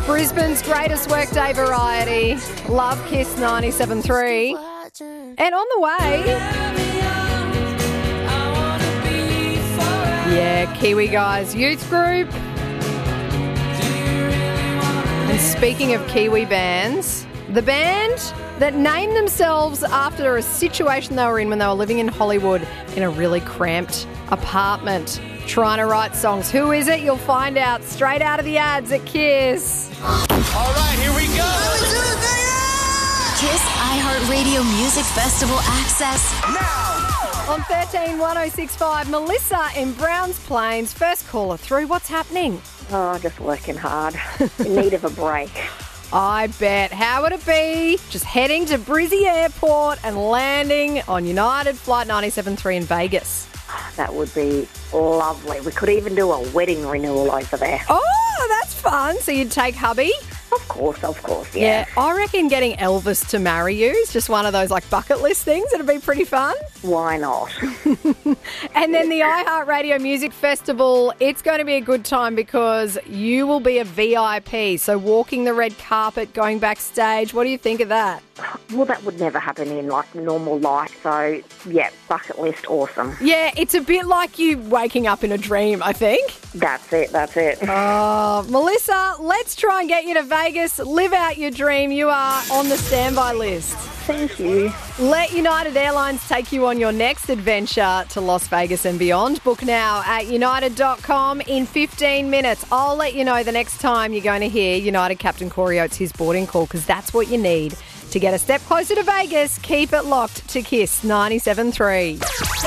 Brisbane's greatest workday variety. Love Kiss 97.3. And on the way... Yeah, Kiwi Guys Youth Group. And speaking of Kiwi bands, the band that named themselves after a situation they were in when they were living in Hollywood in a really cramped apartment, trying to write songs. Who is it? You'll find out straight out of the ads at Kiss. All right, here we go. Kiss iHeartRadio Music Festival access now. On 13-1065, Melissa in Browns Plains. First caller through. What's happening? Oh, just working hard. In need of a break. I bet. How would it be just heading to Brizzy Airport and landing on United Flight 97.3 in Vegas? That would be lovely. We could even do a wedding renewal over there. Oh, that's fun. So you'd take hubby? Of course, yeah. I reckon getting Elvis to marry you is just one of those like bucket list things. It'd be pretty fun. Why not? And then the iHeartRadio Music Festival, it's going to be a good time because you will be a VIP. So walking the red carpet, going backstage. What do you think of that? Well, that would never happen in like normal life. So, yeah, bucket list, awesome. Yeah, it's a bit like you waking up in a dream, I think. That's it. Oh, Melissa, let's try and get you to Vegas. Live out your dream. You are on the standby list. Thank you. Let United Airlines take you on your next adventure to Las Vegas and beyond. Book now at united.com in 15 minutes. I'll let you know the next time you're going to hear United Captain Corey Oates, his boarding call, because that's what you need to get a step closer to Vegas. Keep it locked to Kiss 97.3.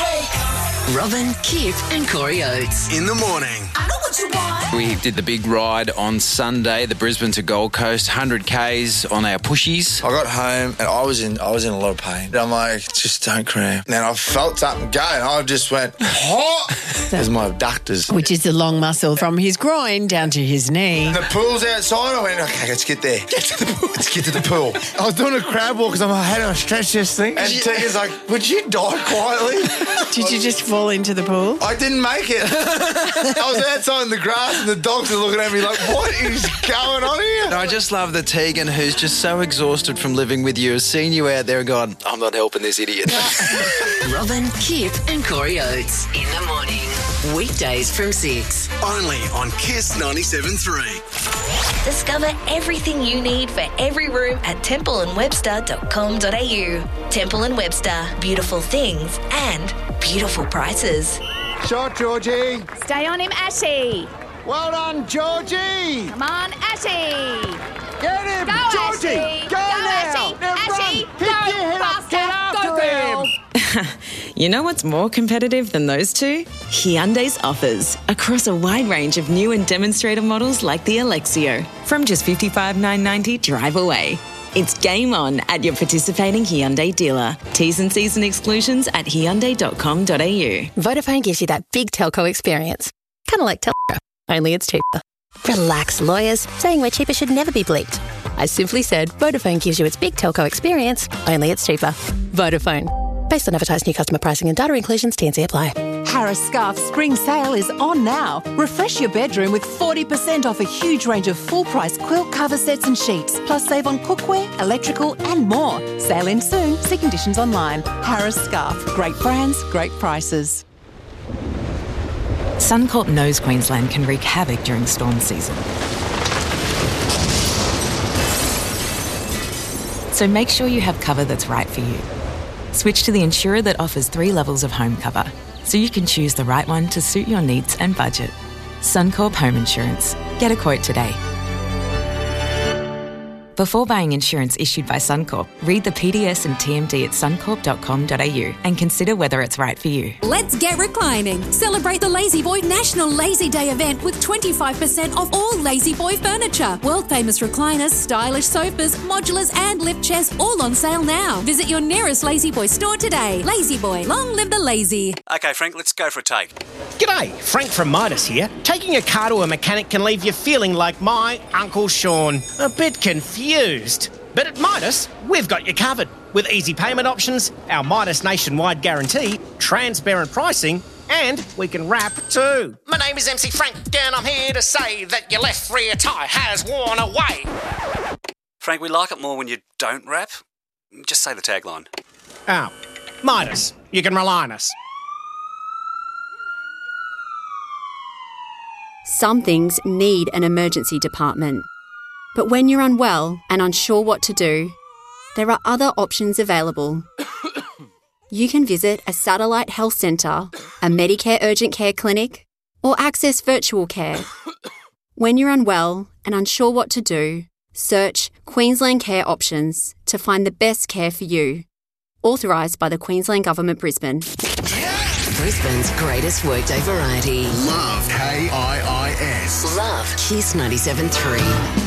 Robin, Kip and Corey Oates. In the morning. I know what you want. We did the big ride on Sunday, the Brisbane to Gold Coast, 100 Ks on our pushies. I got home and I was in a lot of pain. I'm like, just don't cramp. And then I felt something go and I just went, hot. There's my abductors. Which is the long muscle from his groin down to his knee. The pool's outside. I went, okay, let's get there. Let's get to the pool. I was doing a crab walk because I had to stretch this thing. And Tegan's like, would you die quietly? Did you just fall into the pool? I didn't make it. I was outside in the grass and the dogs are looking at me like, what is going on here? I just love that Tegan, who's just so exhausted from living with you, has seen you out there and gone, I'm not helping this idiot. Robin, Kip and Corey Oates. In the morning. Weekdays from 6. Only on Kiss 97.3. Discover everything you need for every room at templeandwebster.com.au. Temple & Webster. Beautiful things and beautiful prices. Shot, Georgie. Stay on him, Ashy. Well done, Georgie. Come on, Ashy. Get him, Go, Georgie. Ashy. Go now. Ashy. Now Ashy. run. Go, Pick your head up. Get faster. after Go, girl. him. You know what's more competitive than those two? Hyundai's offers across a wide range of new and demonstrator models like the Alexio. From just $55,990 drive away. It's game on at your participating Hyundai dealer. T's and C's and exclusions at hyundai.com.au. Vodafone gives you that big telco experience. Kind of like telco, only it's cheaper. Relax, lawyers. Saying we're cheaper should never be bleeped. I simply said Vodafone gives you its big telco experience, only it's cheaper. Vodafone. Based on advertised new customer pricing and data inclusions, T&C apply. Harris Scarf Spring Sale is on now. Refresh your bedroom with 40% off a huge range of full-price quilt cover sets and sheets. Plus save on cookware, electrical and more. Sale ends soon. See conditions online. Harris Scarf. Great brands, great prices. Suncorp knows Queensland can wreak havoc during storm season. So make sure you have cover that's right for you. Switch to the insurer that offers 3 levels of home cover, so you can choose the right one to suit your needs and budget. Suncorp Home Insurance. Get a quote today. Before buying insurance issued by Suncorp, read the PDS and TMD at suncorp.com.au and consider whether it's right for you. Let's get reclining. Celebrate the Lazy Boy National Lazy Day event with 25% off all Lazy Boy furniture. World-famous recliners, stylish sofas, modulars and lift chairs all on sale now. Visit your nearest Lazy Boy store today. Lazy Boy, long live the lazy. Okay, Frank, let's go for a take. G'day, Frank from Midas here. Taking a car to a mechanic can leave you feeling like my Uncle Sean. A bit confused. But at Midas, we've got you covered. With easy payment options, our Midas nationwide guarantee, transparent pricing And we can rap too. My name is MC Frank and I'm here to say that your left rear tyre has worn away. Frank, we like it more when you don't rap. Just say the tagline. Oh, Midas, you can rely on us. Some things need an emergency department. But when you're unwell and unsure what to do, there are other options available. You can visit a satellite health centre, a Medicare urgent care clinic, or access virtual care. When you're unwell and unsure what to do, search Queensland Care Options to find the best care for you. Authorised by the Queensland Government, Brisbane. Brisbane's greatest workday variety. Love, K-I-I-S. Love Kiss 97.3.